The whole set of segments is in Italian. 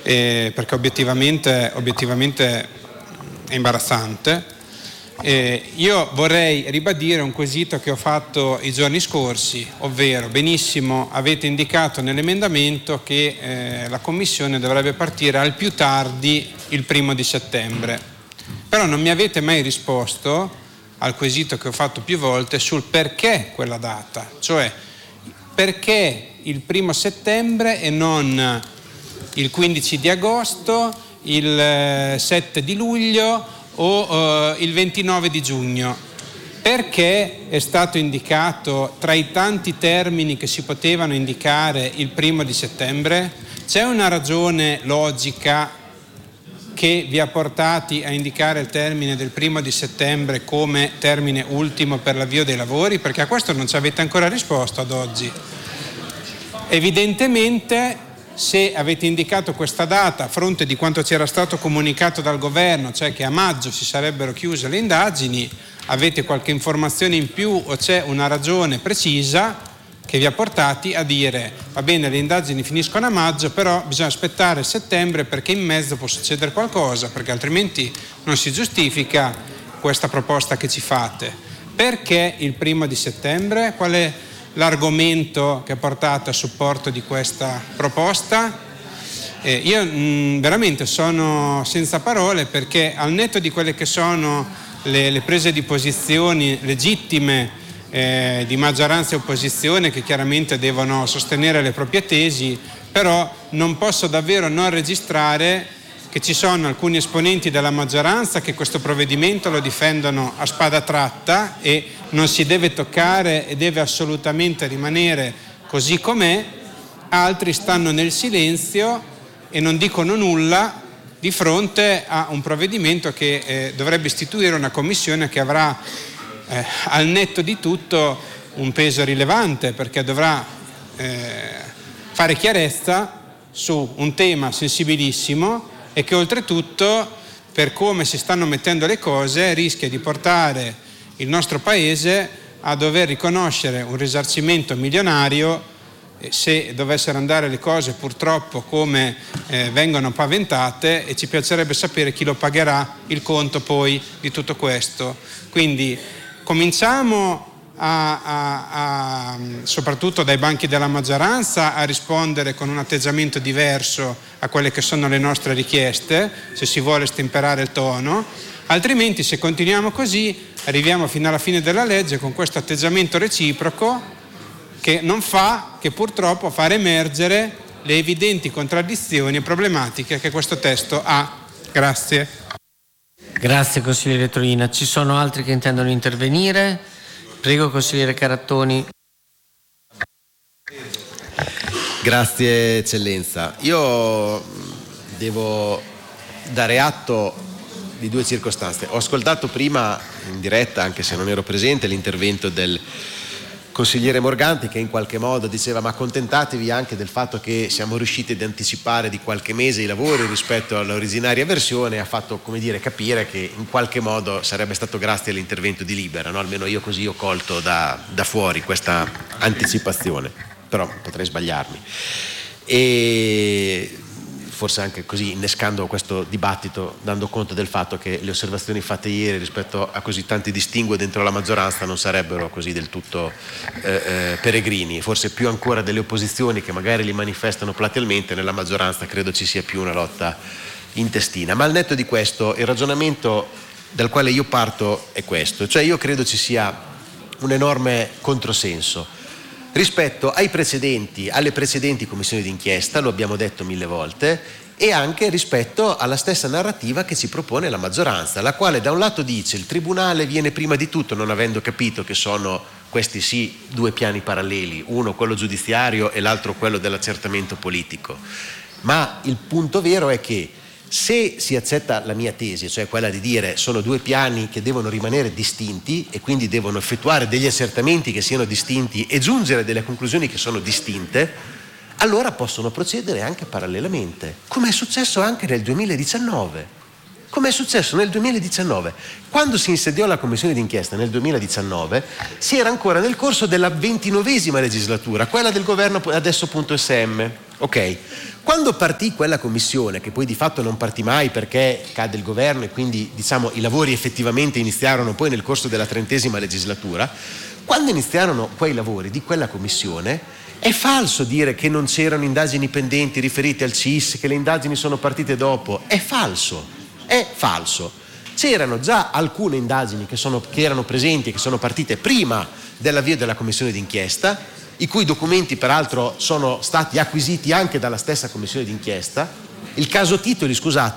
perché obiettivamente è imbarazzante. Io vorrei ribadire un quesito che ho fatto i giorni scorsi, ovvero benissimo avete indicato nell'emendamento che la commissione dovrebbe partire al più tardi il 1° settembre, però non mi avete mai risposto al quesito che ho fatto più volte sul perché quella data, cioè perché il 1° settembre e non il 15 di agosto, il 7 di luglio o il 29 di giugno. Perché è stato indicato tra i tanti termini che si potevano indicare il 1° settembre? C'è una ragione logica che vi ha portati a indicare il termine del 1° settembre come termine ultimo per l'avvio dei lavori? Perché a questo non ci avete ancora risposto ad oggi. Evidentemente, se avete indicato questa data a fronte di quanto ci era stato comunicato dal governo, cioè che a maggio si sarebbero chiuse le indagini, avete qualche informazione in più o c'è una ragione precisa che vi ha portati a dire va bene, le indagini finiscono a maggio, però bisogna aspettare settembre perché in mezzo può succedere qualcosa, perché altrimenti non si giustifica questa proposta che ci fate. Perché il 1° settembre? Qual è l'argomento che portate a supporto di questa proposta? Io veramente sono senza parole, perché al netto di quelle che sono le prese di posizioni legittime di maggioranza e opposizione, che chiaramente devono sostenere le proprie tesi, però non posso davvero non registrare che ci sono alcuni esponenti della maggioranza che questo provvedimento lo difendono a spada tratta e non si deve toccare e deve assolutamente rimanere così com'è, altri stanno nel silenzio e non dicono nulla di fronte a un provvedimento che dovrebbe istituire una commissione che avrà al netto di tutto un peso rilevante, perché dovrà fare chiarezza su un tema sensibilissimo e che oltretutto, per come si stanno mettendo le cose, rischia di portare il nostro Paese a dover riconoscere un risarcimento milionario se dovessero andare le cose purtroppo come vengono paventate, e ci piacerebbe sapere chi lo pagherà il conto poi di tutto questo. Quindi cominciamo soprattutto dai banchi della maggioranza a rispondere con un atteggiamento diverso a quelle che sono le nostre richieste, se si vuole stemperare il tono, altrimenti se continuiamo così arriviamo fino alla fine della legge con questo atteggiamento reciproco che non fa che purtroppo far emergere le evidenti contraddizioni e problematiche che questo testo ha. Grazie. Grazie consigliere Tronina. Ci sono altri che intendono intervenire? Prego, consigliere Carattoni. Grazie eccellenza. Io devo dare atto di due circostanze. Ho ascoltato prima in diretta, anche se non ero presente, l'intervento del consigliere Morganti, che in qualche modo diceva ma accontentatevi anche del fatto che siamo riusciti ad anticipare di qualche mese i lavori rispetto all'originaria versione. Ha fatto, come dire, capire che in qualche modo sarebbe stato grazie all'intervento di Libera, no? Almeno io così ho colto da fuori questa anticipazione, però potrei sbagliarmi. E forse anche così innescando questo dibattito, dando conto del fatto che le osservazioni fatte ieri rispetto a così tanti distinguo dentro la maggioranza non sarebbero così del tutto peregrini, forse più ancora delle opposizioni che magari li manifestano platealmente. Nella maggioranza credo ci sia più una lotta intestina. Ma al netto di questo, il ragionamento dal quale io parto è questo, cioè io credo ci sia un enorme controsenso rispetto ai precedenti, alle precedenti commissioni d'inchiesta, lo abbiamo detto 1000 volte, e anche rispetto alla stessa narrativa che ci propone la maggioranza, la quale da un lato dice il tribunale viene prima di tutto, non avendo capito che sono questi sì due piani paralleli, uno quello giudiziario e l'altro quello dell'accertamento politico. Ma il punto vero è che se si accetta la mia tesi, cioè quella di dire sono due piani che devono rimanere distinti e quindi devono effettuare degli accertamenti che siano distinti e giungere a delle conclusioni che sono distinte, allora possono procedere anche parallelamente, come è successo anche nel 2019. Come è successo nel 2019, quando si insediò la commissione d'inchiesta nel 2019, si era ancora nel corso della 29esima legislatura, quella del governo adesso .sm. Ok, quando partì quella commissione, che poi di fatto non partì mai perché cadde il governo e quindi diciamo i lavori effettivamente iniziarono poi nel corso della 30ª legislatura, quando iniziarono quei lavori di quella commissione è falso dire che non c'erano indagini pendenti riferite al CIS, che le indagini sono partite dopo, è falso. C'erano già alcune indagini che erano presenti e che sono partite prima dell'avvio della commissione d'inchiesta, i cui documenti peraltro sono stati acquisiti anche dalla stessa commissione d'inchiesta. Il caso Titoli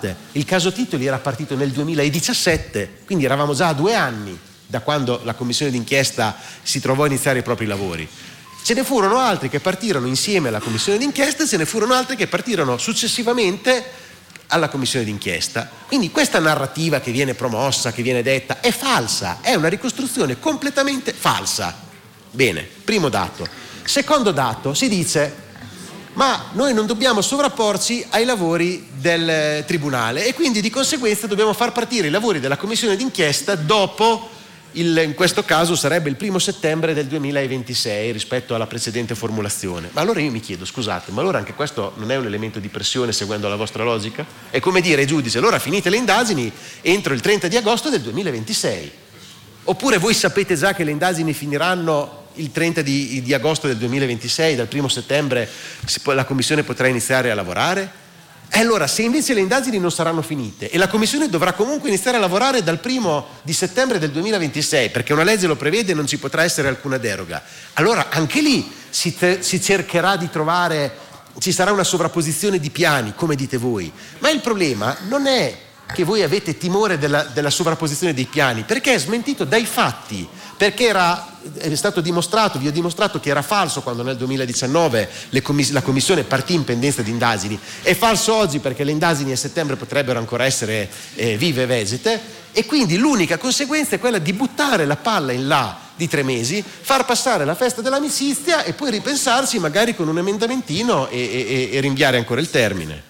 era partito nel 2017, quindi eravamo già a 2 anni da quando la commissione d'inchiesta si trovò a iniziare i propri lavori. Ce ne furono altri che partirono insieme alla commissione d'inchiesta e ce ne furono altri che partirono successivamente alla commissione d'inchiesta. Quindi questa narrativa che viene promossa, che viene detta, è falsa, è una ricostruzione completamente falsa. Bene, primo dato. Secondo dato, si dice ma noi non dobbiamo sovrapporci ai lavori del tribunale e quindi di conseguenza dobbiamo far partire i lavori della commissione d'inchiesta dopo in questo caso sarebbe il 1° settembre del 2026 rispetto alla precedente formulazione. Ma allora io mi chiedo, scusate, ma allora anche questo non è un elemento di pressione seguendo la vostra logica? È come dire ai giudici, allora finite le indagini entro il 30 di agosto del 2026. Oppure voi sapete già che le indagini finiranno il 30 di agosto del 2026, dal 1° settembre la commissione potrà iniziare a lavorare? E allora, se invece le indagini non saranno finite e la commissione dovrà comunque iniziare a lavorare dal 1° di settembre del 2026, perché una legge lo prevede e non ci potrà essere alcuna deroga, allora anche lì si cercherà di trovare, ci sarà una sovrapposizione di piani, come dite voi. Ma il problema non è che voi avete timore della sovrapposizione dei piani, perché è smentito dai fatti, perché è stato dimostrato, vi ho dimostrato che era falso quando nel 2019 la commissione partì in pendenza di indagini, è falso oggi perché le indagini a settembre potrebbero ancora essere vive e vegete, e quindi l'unica conseguenza è quella di buttare la palla in là di 3 mesi, far passare la festa dell'amicizia e poi ripensarci magari con un emendamentino e rinviare ancora il termine.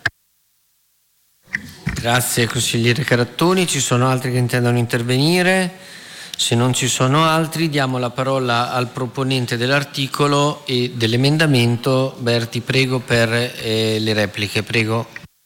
Grazie consigliere Carattoni. Ci sono altri che intendono intervenire? Se non ci sono altri, diamo la parola al proponente dell'articolo e dell'emendamento. Berti, prego per le repliche, prego.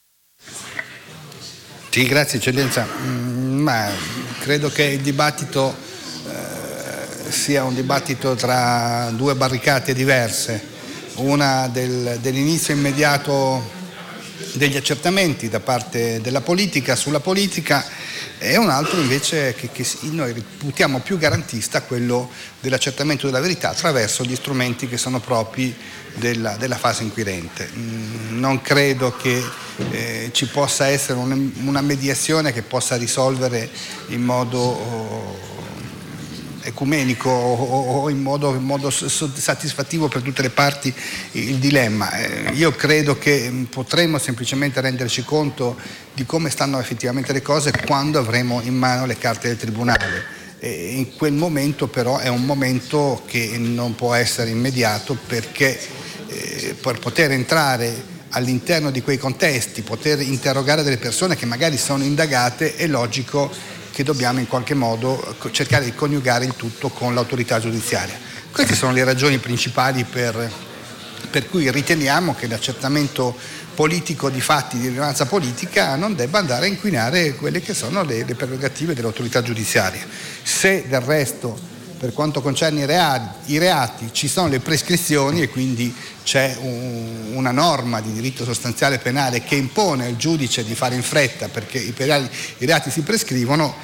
Sì, grazie Eccellenza. Ma credo che il dibattito sia un dibattito tra 2 barricate diverse, una dell'inizio immediato degli accertamenti da parte della politica sulla politica e un altro invece che noi reputiamo più garantista, quello dell'accertamento della verità attraverso gli strumenti che sono propri della fase inquirente. Non credo che ci possa essere una mediazione che possa risolvere in modo ecumenico o in modo satisfattivo per tutte le parti il dilemma. Io credo che potremo semplicemente renderci conto di come stanno effettivamente le cose quando avremo in mano le carte del Tribunale. E in quel momento però è un momento che non può essere immediato, perché per poter entrare all'interno di quei contesti, poter interrogare delle persone che magari sono indagate, è logico che dobbiamo in qualche modo cercare di coniugare il tutto con l'autorità giudiziaria. Queste sono le ragioni principali per cui riteniamo che l'accertamento politico di fatti di rilevanza politica non debba andare a inquinare quelle che sono le prerogative dell'autorità giudiziaria. Se del resto, per quanto concerne i reati, ci sono le prescrizioni e quindi c'è una norma di diritto sostanziale penale che impone al giudice di fare in fretta perché i reati si prescrivono,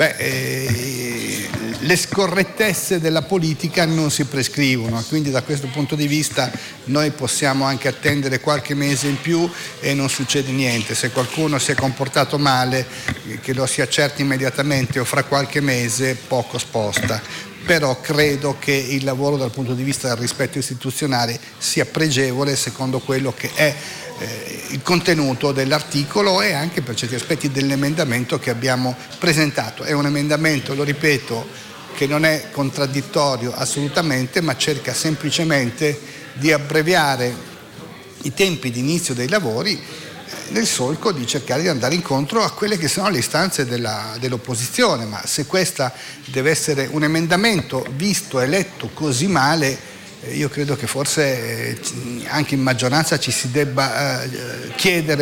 le scorrettezze della politica non si prescrivono, quindi da questo punto di vista noi possiamo anche attendere qualche mese in più e non succede niente. Se qualcuno si è comportato male, che lo si accerti immediatamente o fra qualche mese, poco sposta. Però credo che il lavoro dal punto di vista del rispetto istituzionale sia pregevole secondo quello che è il contenuto dell'articolo e anche per certi aspetti dell'emendamento che abbiamo presentato. È un emendamento, lo ripeto, che non è contraddittorio assolutamente, ma cerca semplicemente di abbreviare i tempi di inizio dei lavori nel solco di cercare di andare incontro a quelle che sono le istanze dell'opposizione. Ma se questa deve essere un emendamento visto e letto così male, io credo che forse anche in maggioranza ci si debba chiedere